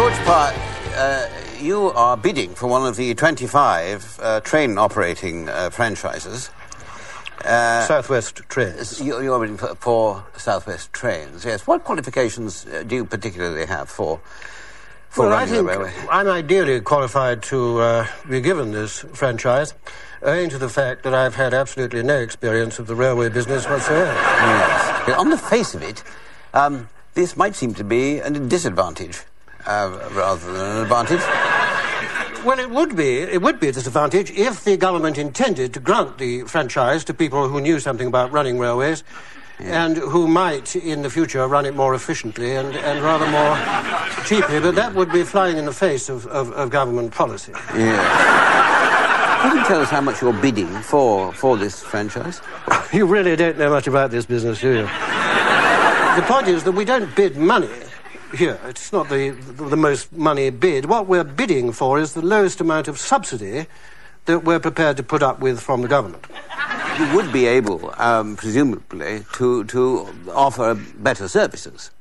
George Parr, you are bidding for one of the 25 train operating franchises. Southwest Trains. You're bidding for Southwest Trains, yes. What qualifications do you particularly have for running the railway? I'm ideally qualified to be given this franchise, owing to the fact that I've had absolutely no experience of the railway business whatsoever. Yes. On the face of it, this might seem to be a disadvantage rather than an advantage. Well, it would be a disadvantage if the government intended to grant the franchise to people who knew something about running railways and who might, in the future, run it more efficiently and rather more cheaply. But that would be flying in the face of government policy. Yeah. Can you tell us how much you're bidding for this franchise? You really don't know much about this business, do you? The point is that we don't bid money here. It's not the most money bid. What we're bidding for is the lowest amount of subsidy that we're prepared to put up with from the government. You would be able, presumably, to offer better services.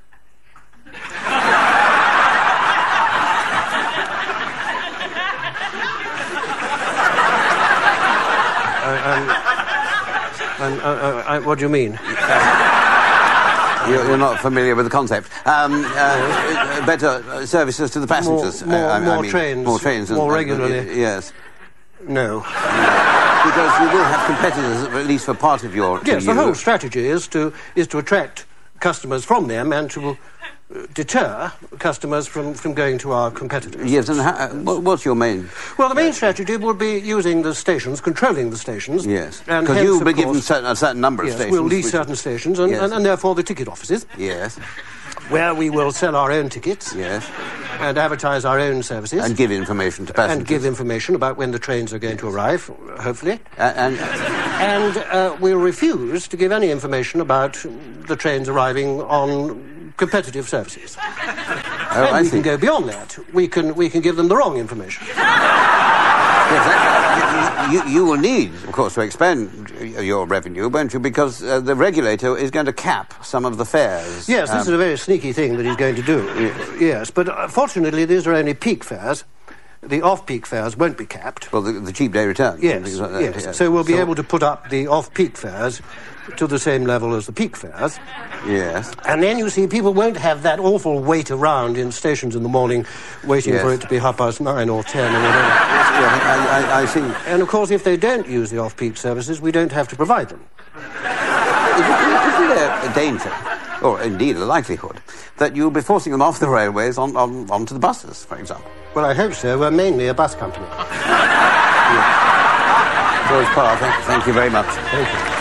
What do you mean? You're not familiar with the concept. Better services to the passengers. More trains. More regularly. Yes. No. Because you will have competitors, at least for part of your... Yes, the whole strategy is to attract customers from them and to deter customers from going to our competitors. Yes, and what's your main... Well, the main strategy would be using the stations, controlling the stations. Yes, because you'll be given a certain number of stations. We'll lease certain stations and therefore the ticket offices. Yes. Where we will sell our own tickets. Yes. And advertise our own services. And give information to passengers. And give information about when the trains are going to arrive, hopefully. And we'll refuse to give any information about the trains arriving on competitive services. And we can go beyond that. We can give them the wrong information. Yes, you will need, of course, to expand your revenue, won't you? Because the regulator is going to cap some of the fares. Yes, this is a very sneaky thing that he's going to do. Yes, but fortunately these are only peak fares. The off-peak fares won't be capped. Well, the cheap day return. Yes, like that, yes. So we'll be able to put up the off-peak fares to the same level as the peak fares. Yes. And then, you see, people won't have that awful wait around in stations in the morning waiting for it to be 9:30 or 10 or whatever. Yes, I see. And, of course, if they don't use the off-peak services, we don't have to provide them. Isn't there a danger, or indeed a likelihood, that you'll be forcing them off the railways onto the buses, for example? Well, I hope so. We're mainly a bus company. George Parr, thank you very much. Thank you.